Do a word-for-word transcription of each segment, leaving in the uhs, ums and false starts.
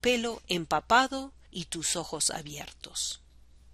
pelo empapado y tus ojos abiertos.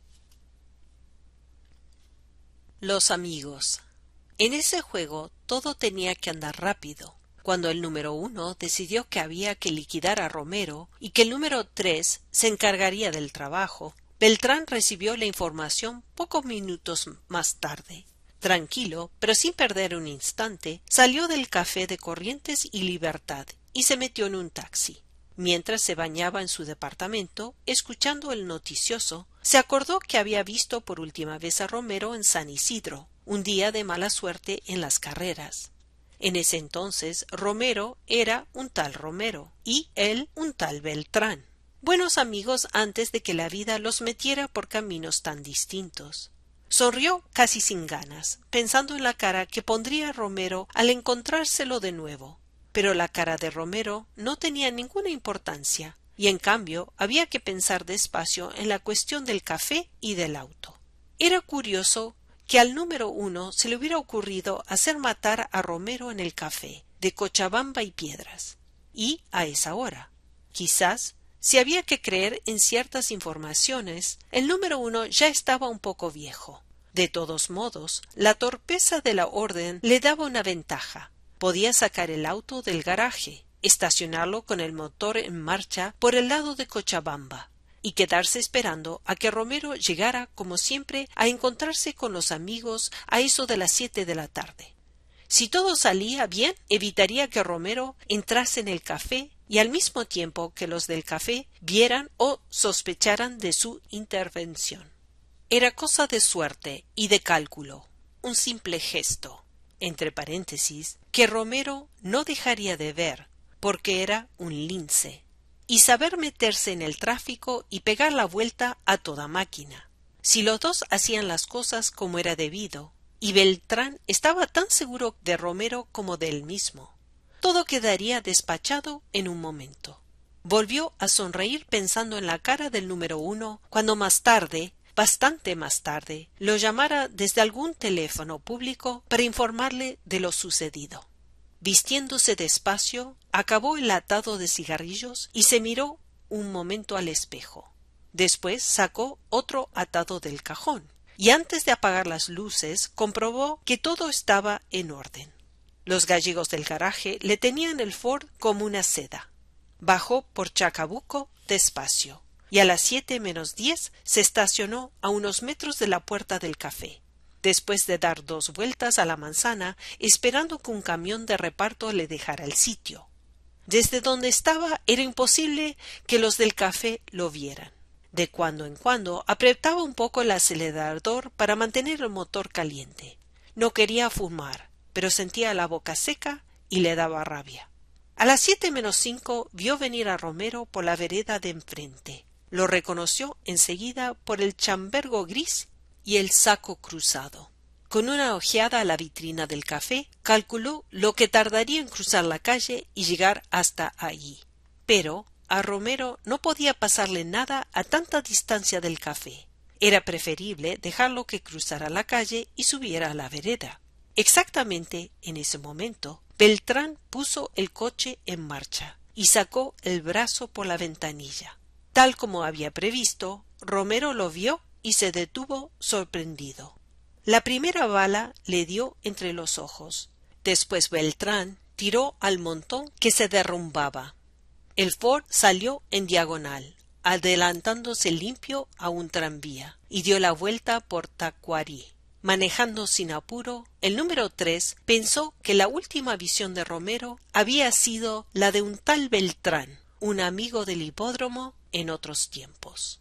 Los amigos. En ese juego todo tenía que andar rápido. Cuando el número uno decidió que había que liquidar a Romero y que el número tres se encargaría del trabajo, Beltrán recibió la información pocos minutos más tarde. Tranquilo, pero sin perder un instante, salió del café de Corrientes y Libertad y se metió en un taxi. Mientras se bañaba en su departamento, escuchando el noticioso, se acordó que había visto por última vez a Romero en San Isidro, un día de mala suerte en las carreras. En ese entonces Romero era un tal Romero y él un tal Beltrán. Buenos amigos antes de que la vida los metiera por caminos tan distintos. Sonrió casi sin ganas, pensando en la cara que pondría Romero al encontrárselo de nuevo. Pero la cara de Romero no tenía ninguna importancia, y en cambio había que pensar despacio en la cuestión del café y del auto. Era curioso que al número uno se le hubiera ocurrido hacer matar a Romero en el café de Cochabamba y Piedras, y a esa hora. Quizás, si había que creer en ciertas informaciones, el número uno ya estaba un poco viejo. De todos modos, la torpeza de la orden le daba una ventaja. Podía sacar el auto del garaje, estacionarlo con el motor en marcha por el lado de Cochabamba, y quedarse esperando a que Romero llegara, como siempre, a encontrarse con los amigos a eso de las siete de la tarde. Si todo salía bien, evitaría que Romero entrase en el café y al mismo tiempo que los del café vieran o sospecharan de su intervención. Era cosa de suerte y de cálculo, un simple gesto, entre paréntesis, que Romero no dejaría de ver, porque era un lince, y saber meterse en el tráfico y pegar la vuelta a toda máquina. Si los dos hacían las cosas como era debido, y Beltrán estaba tan seguro de Romero como de él mismo, todo quedaría despachado en un momento. Volvió a sonreír pensando en la cara del número uno cuando más tarde, bastante más tarde, lo llamara desde algún teléfono público para informarle de lo sucedido. Vistiéndose despacio, acabó el atado de cigarrillos y se miró un momento al espejo. Después sacó otro atado del cajón, y antes de apagar las luces comprobó que todo estaba en orden. Los gallegos del garaje le tenían el Ford como una seda. Bajó por Chacabuco despacio, y a las siete menos diez se estacionó a unos metros de la puerta del café, después de dar dos vueltas a la manzana esperando que un camión de reparto le dejara el sitio. Desde donde estaba era imposible que los del café lo vieran. De cuando en cuando apretaba un poco el acelerador para mantener el motor caliente. No quería fumar, pero sentía la boca seca y le daba rabia. A las siete menos cinco vio venir a Romero por la vereda de enfrente. Lo reconoció enseguida por el chambergo gris y el saco cruzado. Con una ojeada a la vitrina del café, calculó lo que tardaría en cruzar la calle y llegar hasta allí. Pero a Romero no podía pasarle nada a tanta distancia del café. Era preferible dejarlo que cruzara la calle y subiera a la vereda. Exactamente en ese momento, Beltrán puso el coche en marcha y sacó el brazo por la ventanilla. Tal como había previsto, Romero lo vio y se detuvo sorprendido. La primera bala le dio entre los ojos. Después Beltrán tiró al montón que se derrumbaba. El Ford salió en diagonal, adelantándose limpio a un tranvía, y dio la vuelta por Tacuarí. Manejando sin apuro, el número tres pensó que la última visión de Romero había sido la de un tal Beltrán, un amigo del hipódromo en otros tiempos.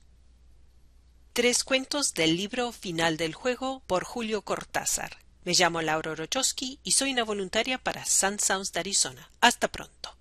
Tres cuentos del libro Final del juego por Julio Cortázar. Me llamo Laura Orochowski y soy una voluntaria para Sun Sounds de Arizona. Hasta pronto.